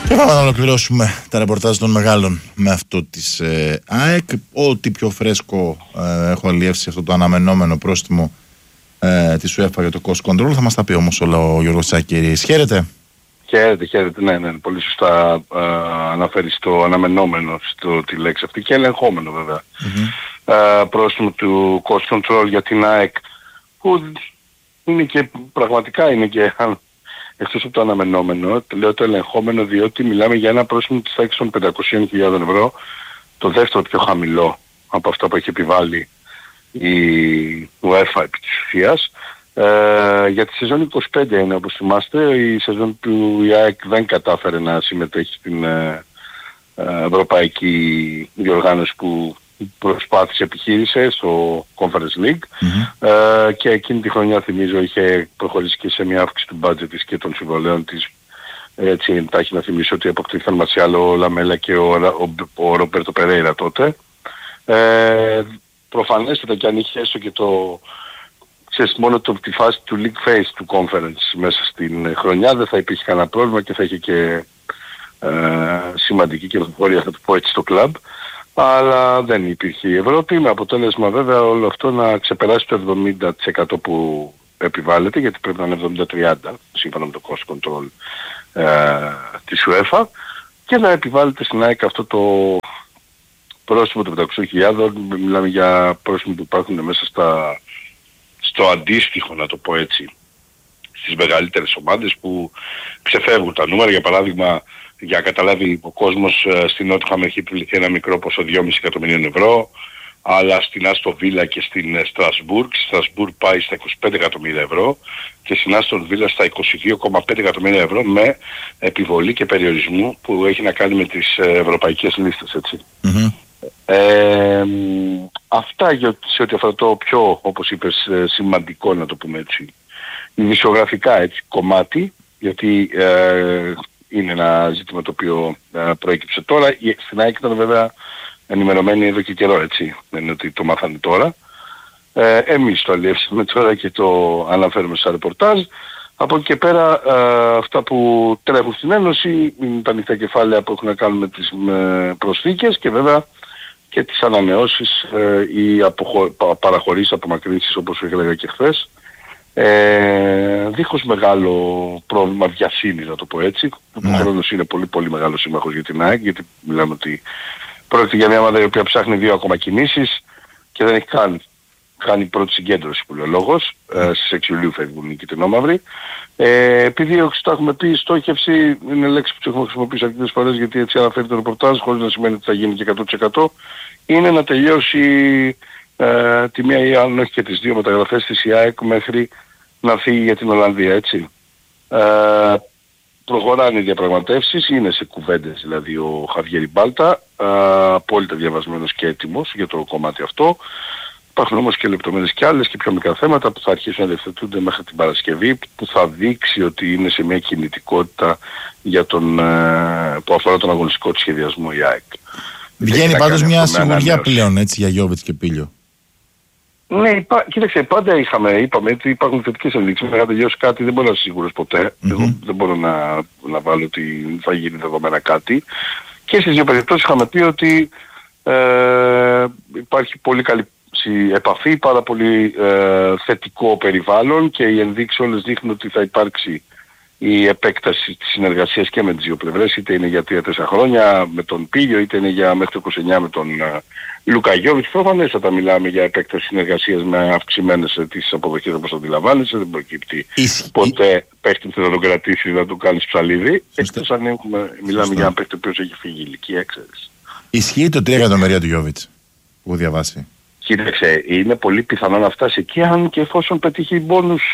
Και πάμε να ολοκληρώσουμε τα ρεπορτάζ των μεγάλων με αυτό της ΑΕΚ. Ό,τι πιο φρέσκο έχω αλλιεύσει αυτό το αναμενόμενο πρόστιμο της UEFA για το cost control. Θα μας τα πει όμως ο Γιώργος Τσάκηρης. Χαίρετε. Χαίρετε, ναι, πολύ σωστά αναφέρεις το αναμενόμενο τη λέξη αυτή και ελεγχόμενο βέβαια. Πρόστιμο του cost control για την ΑΕΚ που είναι και πραγματικά είναι και εκτός από το αναμενόμενο, λέω το ελεγχόμενο διότι μιλάμε για ένα πρόστιμο της τάξης των 500.000 ευρώ, το δεύτερο πιο χαμηλό από αυτά που έχει επιβάλει η UEFA επί της ουσίας. Για τη σεζόν 25 είναι, όπως θυμάστε, η σεζόν του η ΑΕΚ δεν κατάφερε να συμμετέχει στην ευρωπαϊκή διοργάνωση που προσπάθησε, επιχείρησε στο Conference League και εκείνη τη χρονιά θυμίζω είχε προχωρήσει και σε μια αύξηση του budget της και των συμβολέων της. Έτσι εντάχει να θυμίσω ότι αποκτήθηκαν Μαρσιάλο, ο Λαμέλα και ο Ρομπέρτο Περέιρα τότε. Προφανέστατα και αν είχε έστω και μόνο τη φάση του League Phase του Conference μέσα στην χρονιά δεν θα υπήρχε κανένα πρόβλημα και θα είχε και σημαντική κερδοφορία, θα το πω έτσι, στο κλαμπ. Αλλά δεν υπήρχε η Ευρώπη, με αποτέλεσμα βέβαια όλο αυτό να ξεπεράσει το 70% που επιβάλλεται, γιατί πρέπει να είναι 70-30 σύμφωνα με το cost control της UEFA, και να επιβάλλεται στην ΑΕΚ αυτό το πρόστιμο των 500.000. Μιλάμε για πρόστιμο που υπάρχουν μέσα στο αντίστοιχο, να το πω έτσι, στις μεγαλύτερες ομάδες που ξεφεύγουν τα νούμερα. Για παράδειγμα, για να καταλάβει ο κόσμος, στην Νότιχαμ έχει επιβληθεί ένα μικρό ποσό 2,5 εκατομμυρίων ευρώ, αλλά στην Άστον Βίλα και στην Στρασβούργκ, στη Στρασβούργκ πάει στα 25 εκατομμύρια ευρώ και στην Άστον Βίλα στα 22,5 εκατομμύρια ευρώ με επιβολή και περιορισμού που έχει να κάνει με τις ευρωπαϊκές λίστες, έτσι. Αυτά σε ό,τι αφορά το πιο, όπως είπες, σημαντικό, να το πούμε έτσι, ειδησιογραφικά έτσι κομμάτι, γιατί είναι ένα ζήτημα το οποίο προέκυψε τώρα. Στην ΑΕΚ ήταν βέβαια ενημερωμένοι εδώ και καιρό, έτσι. Δεν είναι ότι το μάθανε τώρα. Εμείς το αλλιεύσαμε τώρα και το αναφέρουμε στα ρεπορτάζ. Από εκεί και πέρα αυτά που τρέχουν στην Ένωση είναι τα ανοιχτά κεφάλαια που έχουν να κάνουν με τις προσθήκες και βέβαια και τις ανανεώσεις ή παραχωρήσεις, απομακρύνσεις, όπως έλεγα και χθες. Δίχως μεγάλο πρόβλημα βιασύνης, να το πω έτσι. Ο χρόνος είναι πολύ πολύ μεγάλο σύμμαχος για την ΑΕΚ, γιατί μιλάμε ότι πρόκειται για μια ομάδα η οποία ψάχνει 2 ακόμα κινήσεις και δεν έχει κάνει πρώτη συγκέντρωση που λέει ο λόγος. Στις 6 Ιουλίου φεύγουν οι κυτρινόμαυροι. Επειδή το έχουμε πει, στόχευση είναι λέξη που έχουμε χρησιμοποιήσει αρκετές φορές, γιατί έτσι αναφέρει το ρεπορτάζ, χωρίς να σημαίνει ότι θα γίνει και 100%. Είναι να τελειώσει τη μία ή αν όχι και τις δύο μεταγραφές της η ΑΕΚ μέχρι να φύγει για την Ολλανδία, έτσι. Προχωράνε οι διαπραγματεύσεις, είναι σε κουβέντες δηλαδή ο Χαβιέρι Μπάλτα, απόλυτα διαβασμένος και έτοιμος για το κομμάτι αυτό. Υπάρχουν όμως και λεπτομέρειες και άλλες και πιο μικρά θέματα που θα αρχίσουν να διευθετούνται μέχρι την Παρασκευή, που θα δείξει ότι είναι σε μια κινητικότητα για που αφορά τον αγωνιστικό της σχεδιασμό η ΑΕΚ. Βγαίνει πάντως μια σιγουριά πλέον, έτσι, για Γιόβιτς και Πίλιο. Ναι, κοίταξε, πάντα είπαμε ότι υπάρχουν θετικές ενδείξεις. Μέχρι να τελειώσει κάτι δεν μπορώ να είμαι σίγουρος ποτέ. Εγώ δεν μπορώ να βάλω ότι θα γίνει δεδομένα κάτι. Και στις δύο περιπτώσεις είχαμε πει ότι υπάρχει πολύ καλή επαφή, πάρα πολύ θετικό περιβάλλον και οι ενδείξεις όλες δείχνουν ότι θα υπάρξει η επέκταση της συνεργασίας και με τις δύο πλευρές, είτε είναι για 3-4 χρόνια με τον Πίλιο, είτε είναι για μέχρι το 29 με τον Λούκα Γιόβιτς. Προφανέστατα μιλάμε για επέκταση συνεργασίας με αυξημένες τις αποδοχές, όπως αντιλαμβάνεσαι. Δεν προκύπτει ποτέ παίχτη που θα τον κρατήσει να του κάνεις ψαλίδι. Εκτός αν μιλάμε για ένα παίχτη ο οποίος έχει φύγει ηλικία, ξέρεις. Ισχύει το 3 εκατομμύρια του Γιόβιτς που έχω διαβάσει? Κοίταξε, είναι πολύ πιθανό να φτάσει εκεί αν και εφόσον πετύχει μπόνους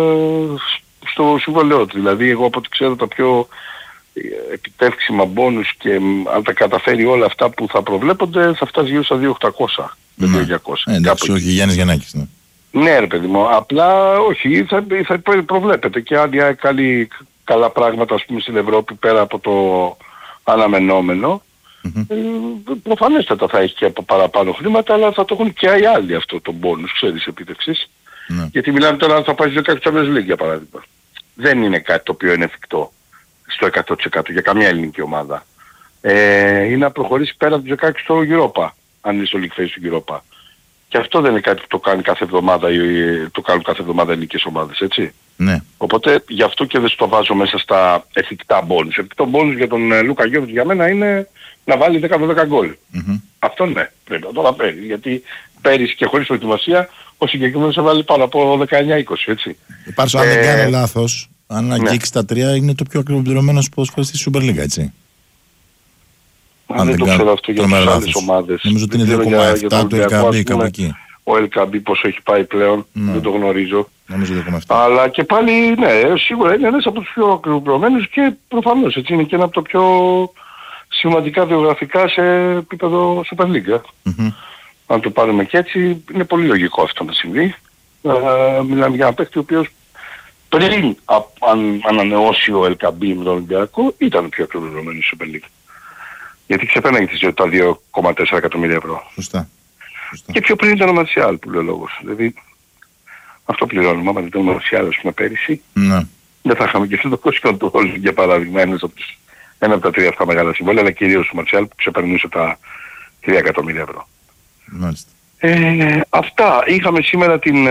στο συμβολαιό του. Δηλαδή εγώ από ό,τι ξέρω τα πιο επιτεύξιμα μπόνους και αν τα καταφέρει όλα αυτά που θα προβλέπονται θα φτάσει γύρω στα 2.800 με 2.200. Εντάξει, όχι Γιάννης Γιαννάκης. Ναι ρε παιδί μου, απλά όχι, θα προβλέπεται και αν κάνει καλά πράγματα, ας πούμε, στην Ευρώπη πέρα από το αναμενόμενο. Προφανέστατα θα έχει και από παραπάνω χρήματα, αλλά θα το έχουν και οι άλλοι αυτό το μπόνους, ξέρεις, επίτευξης. Γιατί μιλάμε τώρα αν θα πάει στο 16 Champions League για παράδειγμα. Δεν είναι κάτι το οποίο είναι εφικτό στο 100% για καμία ελληνική ομάδα. Είναι να προχωρήσει πέρα από τους 16 στο Europa, αν είναι στο League Phase του Europa. Και αυτό δεν είναι κάτι που το κάνει κάθε εβδομάδα ή το κάνουν κάθε εβδομάδα ελληνικές ομάδες, έτσι. Ναι. Οπότε γι' αυτό και δεν στο βάζω μέσα στα εφικτά bonus. Εφικτό bonus για τον Λούκα Γιώβιτς για μένα είναι να βάλει 10-12 γκολ. Αυτό ναι, πρέπει να το αναφέρει. Γιατί πέρυσι και χωρίς προετοιμασία ο συγκεκριμένος έβαλε πάνω από 19-20, έτσι. Υπάρχει, αν δεν κάνω λάθος, αν αγγίξει τα 3 είναι το πιο ακριβοπληρωμένος ποδοσφαιριστής στη Super League, έτσι. Αν δεν το ξέρω αυτό για τις άλλες ομάδες. Νομίζω ότι είναι 2,7 του LKB κάπου εκεί. Ο LKB πόσο έχει πάει πλέον, δεν το γνωρίζω. Νομίζω 2,7. Αλλά και πάλι, ναι, σίγουρα είναι ένας από τους πιο ακριβοπληρωμένους και προφανώς, έτσι, είναι και ένα από τα πιο σημαντικά βιογραφικά σε επίπεδο Super League. Αν το πάρουμε και έτσι, είναι πολύ λογικό αυτό να συμβεί. Μιλάμε για ένα παίκτη ο οποίος πριν ανανεώσει ο LKB με τον Ολυμπιακό ήταν πιο ακριβοπληρωμένος στη Super League. Γιατί ξεπέρναγε τα 2,4 εκατομμύρια ευρώ. Σωστά. Και πιο πριν ήταν ο Μαρσιάλ που λέει ο λόγος. Δηλαδή αυτό πληρώνουμε. Άμα δεν ήταν ο Μαρσιάλ ας πούμε πέρυσι, δεν θα είχαμε και αυτό το cost control για παράδειγμα. Ένα από τα 3 αυτά μεγάλα συμβόλαια, αλλά κυρίως ο Μαρσιάλ που ξεπερνούσε τα 3 εκατομμύρια ευρώ. Μάλιστα. Αυτά. Είχαμε σήμερα την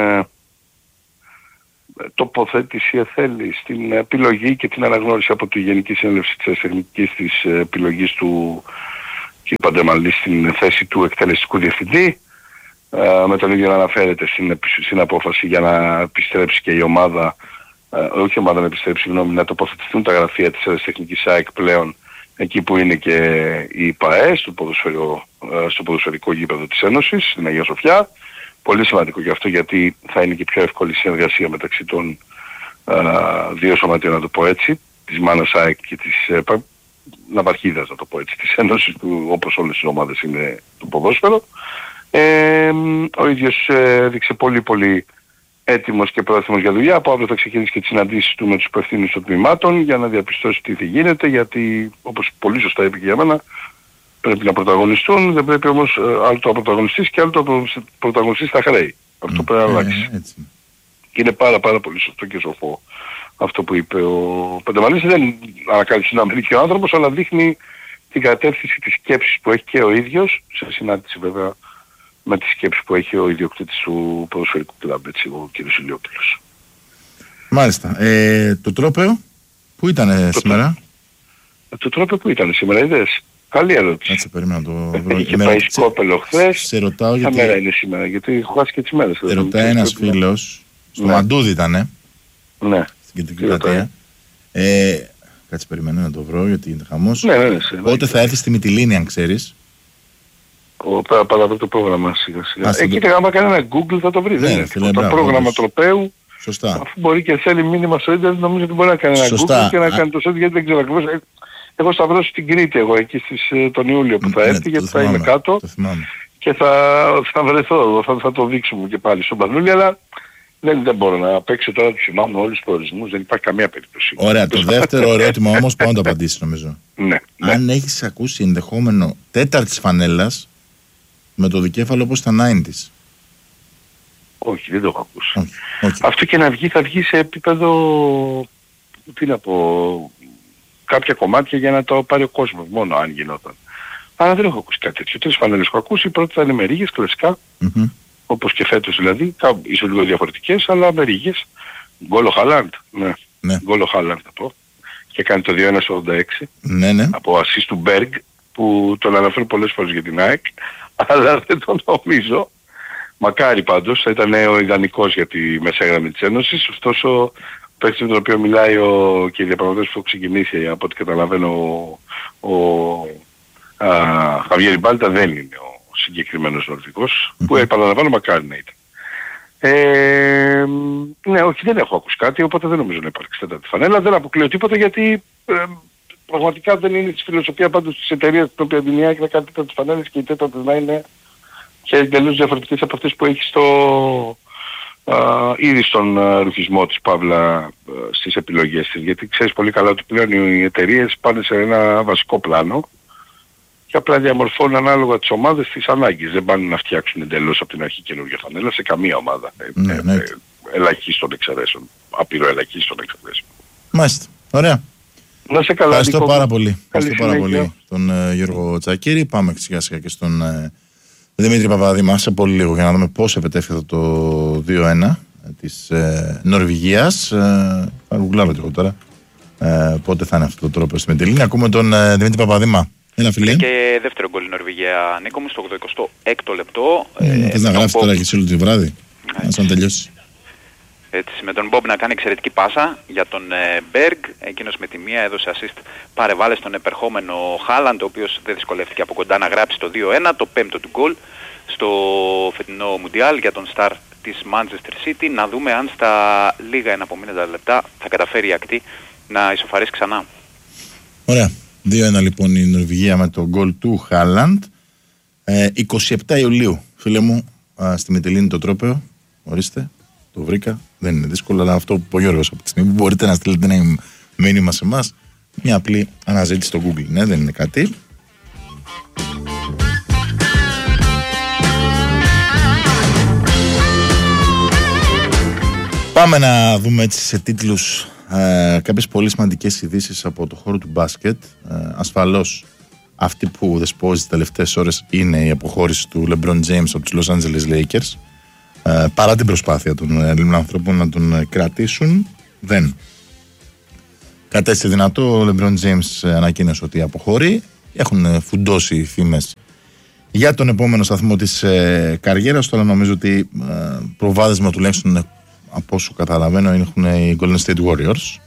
τοποθέτηση στην επιλογή και την αναγνώριση από τη Γενική Συνέλευση της Τεχνικής της επιλογής του κ. Παντεμαλή στην θέση του εκτελεστικού διευθυντή, με τον ίδιο να αναφέρεται στην απόφαση για να επιστρέψει και η ομάδα, όχι η ομάδα να επιστρέψει, να τοποθετηθούν τα γραφεία της Τεχνικής ΑΕΚ πλέον εκεί που είναι και η ΠΑΕ, στο ποδοσφαιρικό γήπεδο της Ένωσης, στην Αγία Σοφιά. Πολύ σημαντικό γι' αυτό, γιατί θα είναι και πιο εύκολη συνεργασία μεταξύ των δύο σωματείων, να το πω έτσι, της Μάνας ΑΕΚ και της Ναυαρχίδας, να το πω έτσι, της Ένωσης, όπως όλες οι ομάδες είναι του ποδόσφαιρο. Ο ίδιος έδειξε πολύ έτοιμος και πρόθυμος για δουλειά. Από αύριο θα ξεκινήσει και τις συναντήσεις του με τους υπευθύνους των τμήματων για να διαπιστώσει τι θα γίνεται, γιατί όπως πολύ σωστά είπε και για μένα, πρέπει να πρωταγωνιστούν, δεν πρέπει όμως άλλο το πρωταγωνιστής και άλλο το πρωταγωνιστής στα χρέη. Αυτό πρέπει να αλλάξει. Και είναι πάρα πολύ σωστό και σοφό αυτό που είπε ο Παντεμαλής. Δεν ανακάλυψε να μερικεί ο άνθρωπος, αλλά δείχνει την κατεύθυνση της σκέψης που έχει και ο ίδιος, σε συνάντηση βέβαια με τη σκέψη που έχει ο ιδιοκτήτης του ποδοσφαιρικού κλαμπ, έτσι, ο κ. Ηλιόπουλος. Μάλιστα. Το τρόπαιο, πού ήταν σήμερα? Το τρόπαιο που ήταν σήμερα, είδες? Καλή ερώτηση. Έτσι, περίμενα να το βρω. Είχε πάει Σκόπελο χθες. Σε ρωτάω γιατί... Μέρα είναι σήμερα, γιατί έχω χάσει και τις μέρες. Σε ρωτάει ένας φίλος, στο Μαντούδι ήτανε, ναι, στην Κεντρική Πλατεία. Κάτσε περιμένω να το βρω γιατί γίνεται χαμός. Ναι. Πότε θα έρθει στη Μυτιλήνη, αν ξέρεις? Παραβρω το πρόγραμμα σιγά. Εκεί άμα κάνει ένα Google θα το βρει. Δεν είναι. Το πρόγραμμα τροπαίου, αφού μπορεί και θέλει μήνυμα στο ίντερνετ, νομίζω ότι μπορεί να κάνει ένα Google και να κάνει το set, γιατί δεν ξέρω ακριβώς. Εγώ θα βρω στην Κρήτη εκεί τον Ιούλιο που θα έρθει, γιατί θα είμαι κάτω και θα βρεθώ, θα το δείξουμε και πάλι στον Πανούλη, αλλά δεν μπορώ να παίξω τώρα, τους θυμάμαι όλους τους προορισμούς, δεν υπάρχει καμία περίπτωση. Ωραία, το δεύτερο ερώτημα όμως πάω να το απαντήσεις νομίζω. Ναι. Αν έχεις ακούσει ενδεχόμενο τέταρτης φανέλας με το δικέφαλο όπως τα 90's. Όχι, δεν το έχω ακούσει. Αυτό και να βγει, θα βγει σε επίπεδο, τι να πω, κάποια κομμάτια για να το πάρει ο κόσμος, μόνο αν γινόταν. Αλλά δεν έχω ακούσει κάτι τέτοιο. Τρεις φανέλες έχω ακούσει, η πρώτη θα είναι με ρίγες, κλασικά, όπως και φέτος δηλαδή, ίσως λίγο διαφορετικές, αλλά με ρίγες. Γκόλο Χάλαντ, ναι. Γκόλο Χάλαντ θα πω. Και κάνει το 2-1 στο 86. Ναι. Από ασίστ του Μπέργκ, που τον αναφέρω πολλές φορές για την ΑΕΚ, αλλά δεν τον νομίζω. Μακάρι πάντως, θα ήταν ο ιδανικός για τη μεσάγραμμη της Ένωσης, ωστόσο παίκτης με τον οποίο μιλάει και οι διαπραγματεύσεις που έχω ξεκινήσει, από ό,τι καταλαβαίνω, ο Χαβιέρ Μπάλτα δεν είναι ο συγκεκριμένος Νορβηγός, που επαναλαμβάνω μακάρι να ήταν. Ναι, όχι, δεν έχω ακούσει κάτι, οπότε δεν νομίζω να υπάρξει τέταρτη φανέλα, δεν αποκλείω τίποτα, γιατί πραγματικά δεν είναι της φιλοσοφία πάντως της εταιρείας την οποία δημιουργεί να κάνει τέταρτες φανέλες και οι τέταρτες να είναι και εντελώς διαφορετικές από αυτές που έχει ήδη στον ρουχισμό της Παύλα στις επιλογές της. Γιατί ξέρεις πολύ καλά ότι πλέον οι εταιρείες πάνε σε ένα βασικό πλάνο και απλά διαμορφώνουν ανάλογα τις ομάδες τις ανάγκες. Δεν πάνε να φτιάξουν εντελώς από την αρχή καινούργια φανέλα σε καμία ομάδα. Ελαχίστων εξαιρέσεων. Απειρό ελαχίστων εξαιρέσεων. Μάλιστα. Ωραία. Να σε καλά. Ευχαριστώ Νίκο. πάρα πολύ. Καλή Ευχαριστώ πάρα πολύ τον Γιώργο Τσακίρη. Πάμε σιγά σιγά και στον Δημήτρη Παπαδήμα σε πολύ λίγο για να δούμε πώς επετέφθη αυτό το 2-1 της Νορβηγίας. Θα γουγκλάρω και εγώ τώρα πότε θα είναι αυτό το τρόπο στη Μιτιλίνη. Ακούμε τον Δημήτρη Παπαδήμα. Ένα φιλέ. Και δεύτερο γκολ η Νορβηγία, Νίκο μου, στο 86ο λεπτό. Θες να γράφεις τώρα και σύλλο τη βράδυ. Να τελειώσει. Έτσι, με τον Μπομπ να κάνει εξαιρετική πάσα για τον Μπέργκ. Εκείνος με τη μία έδωσε assist παρεβάλλε στον επερχόμενο Χάλαντ, ο οποίος δεν δυσκολεύτηκε από κοντά να γράψει το 2-1, το πέμπτο του γκολ στο φετινό Μουντιάλ για τον στάρ της Manchester City. Να δούμε αν στα λίγα εναπομείνοντα λεπτά θα καταφέρει η ακτή να ισοφαρίσει ξανά. Ωραία. 2-1 λοιπόν η Νορβηγία με το γκολ του Χάλαντ. 27 Ιουλίου, φίλε μου, στη Μιτιλίνη το τρόπαιο. Ορίστε, το βρήκα. Δεν είναι δύσκολο, αλλά αυτό που ο Γιώργος από τη στιγμή που μπορείτε να στείλετε ένα μήνυμα σε εμάς, μια απλή αναζήτηση στο Google. Ναι, δεν είναι κάτι. Πάμε να δούμε έτσι σε τίτλους κάποιες πολύ σημαντικές ειδήσεις από το χώρο του μπάσκετ. Ασφαλώς αυτή που δεσπόζει τις τελευταίες ώρες είναι η αποχώρηση του LeBron James από τους Los Angeles Lakers. Παρά την προσπάθεια των Ελλήνων ανθρώπων να τον κρατήσουν, δεν κατέστη δυνατό. Ο LeBron James ανακοίνωσε ότι αποχωρεί. Έχουν φουντώσει οι φήμες για τον επόμενο σταθμό της καριέρας. Τώρα νομίζω ότι προβάδισμα τουλάχιστον από όσο καταλαβαίνω έχουν οι Golden State Warriors.